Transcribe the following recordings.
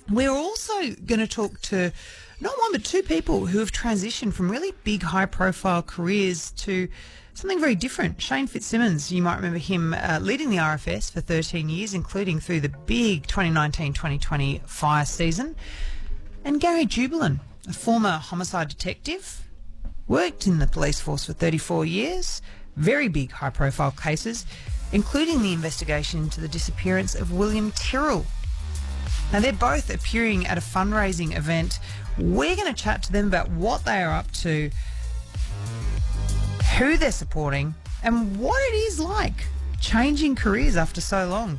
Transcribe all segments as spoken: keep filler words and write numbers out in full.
We're also going to talk to not one but two people who have transitioned from really big, high-profile careers to something very different. Shane Fitzsimmons, you might remember him uh, leading the R F S for thirteen years, including through the big twenty nineteen twenty twenty fire season. And Gary Jubelin, a former homicide detective, worked in the police force for thirty-four years, very big high-profile cases, including the investigation into the disappearance of William Tyrrell. Now, they're both appearing at a fundraising event. We're going to chat to them about what they are up to, who they're supporting, and what it is like changing careers after so long.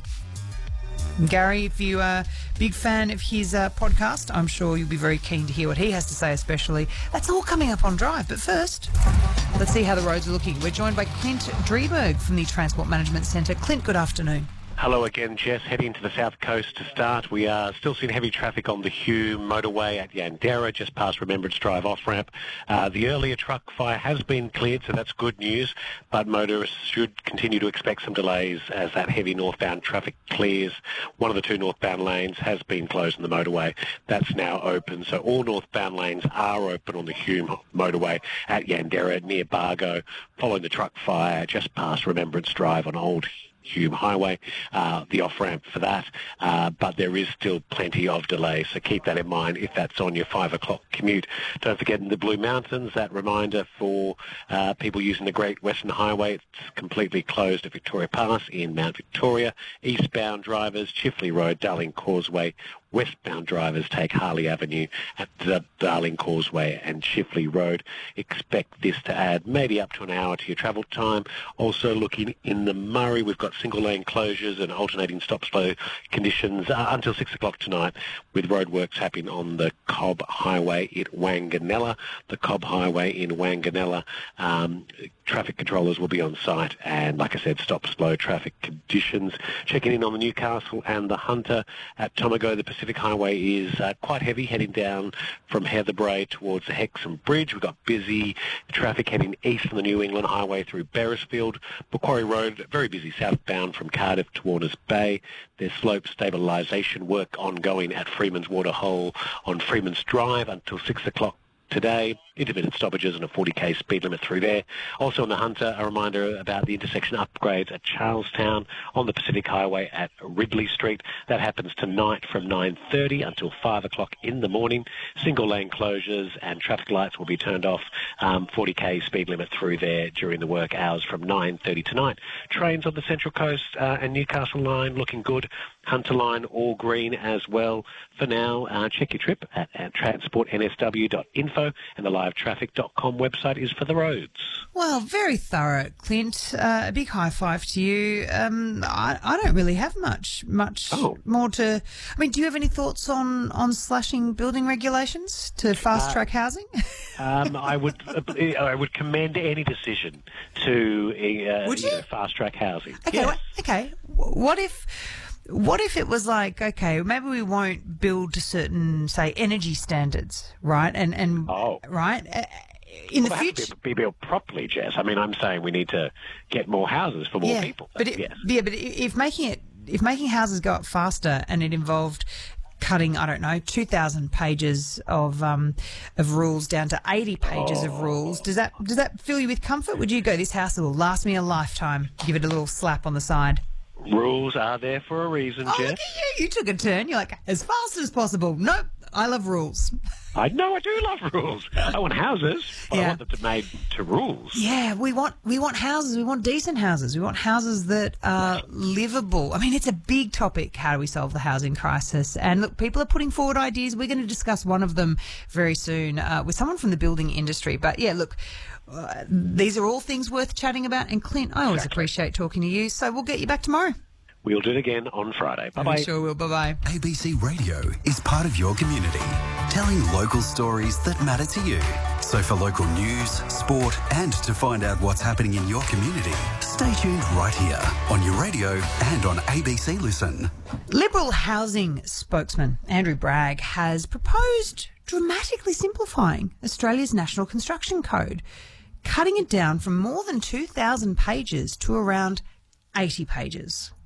And Gary, if you are a big fan of his uh, podcast, I'm sure you'll be very keen to hear what he has to say especially. That's all coming up on Drive. But first, let's see how the roads are looking. We're joined by Clint Drieberg from the Transport Management Centre. Clint, good afternoon. Hello again, Jess. Heading to the south coast to start. We are still seeing heavy traffic on the Hume motorway at Yandera, just past Remembrance Drive off-ramp. Uh, the earlier truck fire has been cleared, so that's good news, but motorists should continue to expect some delays as that heavy northbound traffic clears. One of the two northbound lanes has been closed on the motorway. That's now open, so all northbound lanes are open on the Hume motorway at Yandera near Bargo, following the truck fire just past Remembrance Drive on Old Hume Highway, uh, the off-ramp for that, uh, but there is still plenty of delays, so keep that in mind if that's on your five o'clock commute. Don't forget in the Blue Mountains, that reminder for uh, people using the Great Western Highway, it's completely closed at Victoria Pass in Mount Victoria. Eastbound drivers, Chifley Road, Darling Causeway. Westbound drivers take Harley Avenue at the Darling Causeway and Chifley Road. Expect this to add maybe up to an hour to your travel time. Also looking in the Murray, we've got single lane closures and alternating stop-slow conditions uh, until six o'clock tonight, with roadworks happening on the Cobb Highway in Wanganella. The Cobb Highway in Wanganella, um, traffic controllers will be on site, and like I said, stop-slow traffic conditions. Checking in on the Newcastle and the Hunter at Tomago, the Pacific Highway is uh, quite heavy, heading down from Heatherbrae towards the Hexham Bridge. We've got busy traffic heading east on the New England Highway through Beresfield. Macquarie Road, very busy southbound from Cardiff to Warners Bay. There's slope stabilisation work ongoing at Freeman's Waterhole on Freeman's Drive until six o'clock today. Intermittent stoppages and a forty k speed limit through there. Also on the Hunter, a reminder about the intersection upgrades at Charlestown on the Pacific Highway at Ridley Street. That happens tonight from nine thirty until five o'clock in the morning. Single lane closures and traffic lights will be turned off. Um, forty k speed limit through there during the work hours from nine thirty tonight. Trains on the Central Coast uh, and Newcastle line looking good. Hunter line all green as well. For now, uh, check your trip at, at transport n s w dot info, and the live traffic dot com website is for the roads. Well, very thorough, Clint. Uh, a big high five to you. Um, I, I don't really have much much Oh. more to... I mean, do you have any thoughts on, on slashing building regulations to fast-track uh, housing? um, I would uh, I would commend any decision to uh, Would you? you know, fast-track housing. Okay, Yes. what, okay. What if... What if it was like, okay, maybe we won't build to certain, say, energy standards, right? And, and Oh. right? Uh, In Well, the they have future... to be, be built properly, Jess. I mean, I'm saying we need to get more houses for more yeah, people. But it, yes. yeah, but if making it, if making houses go up faster and it involved cutting, I don't know, two thousand pages of um, of rules down to eighty pages Oh. of rules, does that does that fill you with comfort? Would you go, this house will last me a lifetime? Give it a little slap on the side. Rules are there for a reason, Oh, Jess. look at you! You took a turn. You're like, as fast as possible. Nope, I love rules. I know I do love rules. I want houses, but Yeah. I want them to made to rules. Yeah, we want we want houses. We want decent houses. We want houses that are livable. I mean, it's a big topic. How do we solve the housing crisis? And look, people are putting forward ideas. We're going to discuss one of them very soon uh, with someone from the building industry. But yeah, look, uh, these are all things worth chatting about. And Clint, I always Exactly. appreciate talking to you. So we'll get you back tomorrow. We'll do it again on Friday. Bye-bye. Sure will. Bye-bye. A B C Radio is part of your community, telling local stories that matter to you. So for local news, sport, and to find out what's happening in your community, stay tuned right here on your radio and on A B C Listen. Liberal housing spokesman Andrew Bragg has proposed dramatically simplifying Australia's National Construction Code, cutting it down from more than two thousand pages to around eighty pages.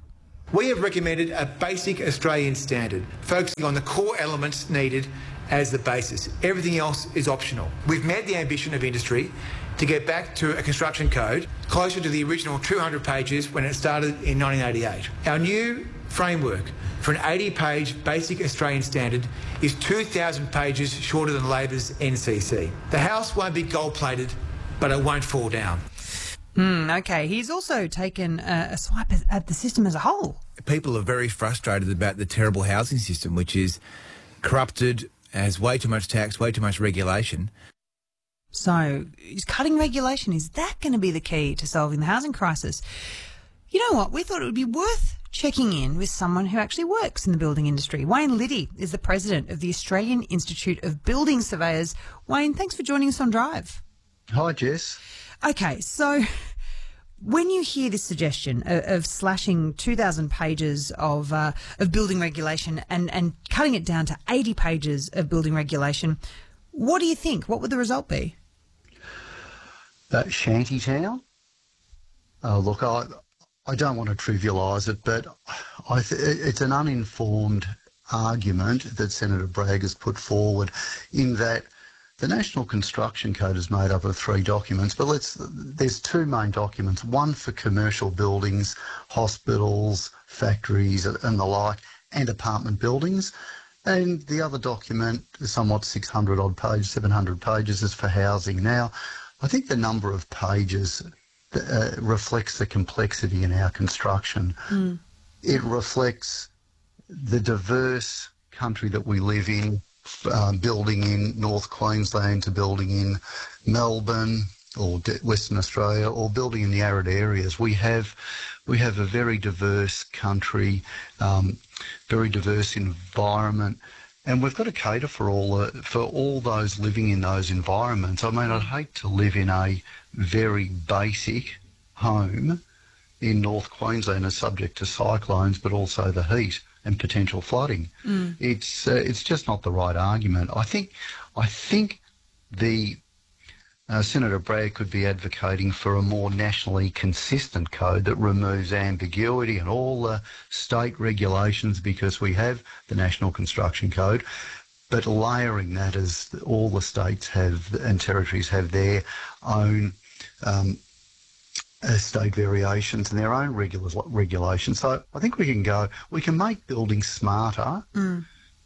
We have recommended a basic Australian standard, focusing on the core elements needed as the basis. Everything else is optional. We've met the ambition of industry to get back to a construction code closer to the original two hundred pages when it started in nineteen eighty-eight. Our new framework for an eighty page basic Australian standard is two thousand pages shorter than Labor's N C C. The house won't be gold-plated, but it won't fall down. Mm, okay, he's also taken a, a swipe at, at the system as a whole. People are very frustrated about the terrible housing system, which is corrupted, has way too much tax, way too much regulation. So, is cutting regulation, is that going to be the key to solving the housing crisis? You know what? We thought it would be worth checking in with someone who actually works in the building industry. Wayne Liddy is the president of the Australian Institute of Building Surveyors. Wayne, thanks for joining us on Drive. Hi, Jess. Okay, so when you hear this suggestion of, of slashing two thousand pages of uh, of building regulation and, and cutting it down to eighty pages of building regulation, what do you think? What would the result be? Uh, Shantytown? Oh, look, I I don't want to trivialise it, but I th- it's an uninformed argument that Senator Bragg has put forward, in that the National Construction Code is made up of three documents, but let's, there's two main documents, one for commercial buildings, hospitals, factories and the like, and apartment buildings. And the other document, somewhat six hundred odd pages, seven hundred pages, is for housing. Now, I think the number of pages uh, reflects the complexity in our construction. Mm. It reflects the diverse country that we live in, um, building in North Queensland to building in Melbourne or Western Australia, or building in the arid areas. We have we have a very diverse country, um, very diverse environment, and we've got to cater for all the, for all those living in those environments. I mean, I'd hate to live in a very basic home in North Queensland as subject to cyclones, but also the heat and potential flooding. Mm. It's uh, it's just not the right argument. I think I think the uh, Senator Bragg could be advocating for a more nationally consistent code that removes ambiguity and all the state regulations, because we have the National Construction Code, but layering that as all the states have and territories have their own um, Uh, state variations and their own regula- regulations. So I think we can go, we can make buildings smarter. Mm.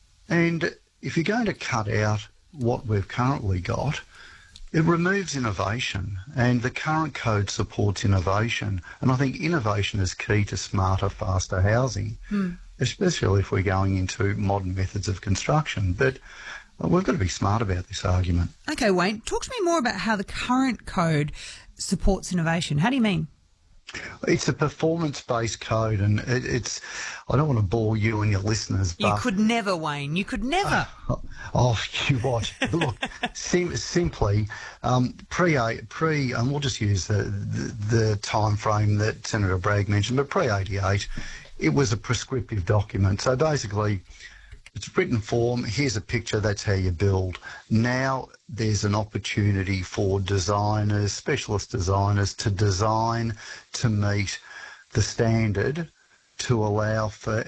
And if you're going to cut out what we've currently got, it removes innovation, and the current code supports innovation. And I think innovation is key to smarter, faster housing, mm. especially if we're going into modern methods of construction. But we've got to be smart about this argument. Okay, Wayne, talk to me more about how the current code supports innovation. How do you mean? It's a performance-based code, and it, it's, I don't want to bore you and your listeners, but... You could never, Wayne. You could never. Uh, oh, you what? Look, sim- simply, um, pre, pre, and we'll just use the, the, the time frame that Senator Bragg mentioned, but pre-eighty-eight, it was a prescriptive document. So basically, it's written form, here's a picture, that's how you build. Now there's an opportunity for designers, specialist designers, to design to meet the standard, to allow for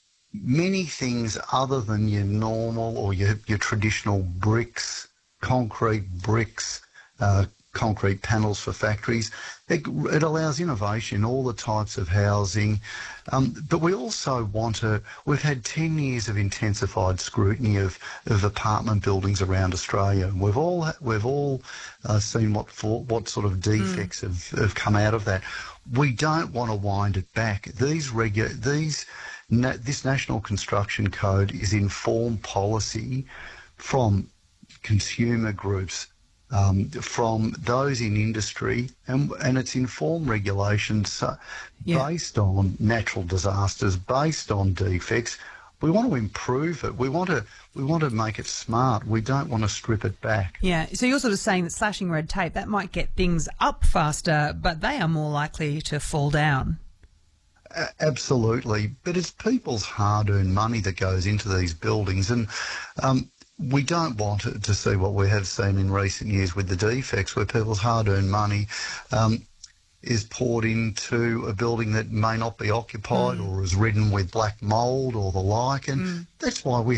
many things other than your normal or your, your traditional bricks, concrete bricks, uh, concrete panels for factories. It, it allows innovation in all the types of housing. Um, but we also want to, we've had ten years of intensified scrutiny of, of apartment buildings around Australia. And we've all, we've all uh, seen what for, what sort of defects mm. have, have come out of that. We don't want to wind it back. These regu- these na- this National Construction Code is informed policy from consumer groups, Um, from those in industry, and, and it's informed regulations uh, yeah. based on natural disasters, based on defects. We want to improve it. We want to we want to make it smart. We don't want to strip it back. Yeah. So you're sort of saying that slashing red tape, that might get things up faster, but they are more likely to fall down. Uh, absolutely. But it's people's hard-earned money that goes into these buildings, and um, we don't want to see what we have seen in recent years with the defects, where people's hard-earned money um, is poured into a building that may not be occupied or is ridden with black mould or the like. And that's why we